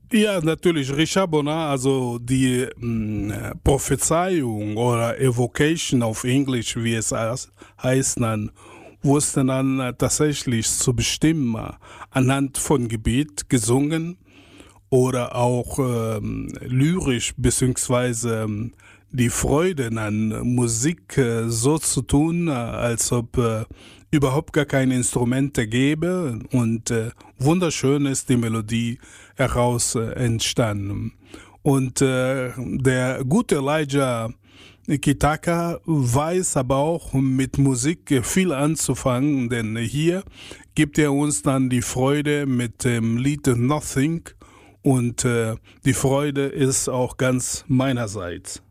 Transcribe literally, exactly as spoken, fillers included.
Ja, natürlich, Richard Bonnat, also die mh, Prophezeiung oder Evocation auf Englisch, wie es heißt, heißt dann, wusste dann äh, tatsächlich zu bestimmen, äh, anhand von Gebet gesungen oder auch ähm, lyrisch, beziehungsweise ähm, die Freude an Musik äh, so zu tun, äh, als ob äh, überhaupt gar keine Instrumente gäbe und äh, wunderschön ist die Melodie heraus äh, entstanden. Und äh, der gute Elijah Kitaka weiß aber auch mit Musik viel anzufangen, denn hier gibt er uns dann die Freude mit dem Lied Nothing und äh, die Freude ist auch ganz meinerseits.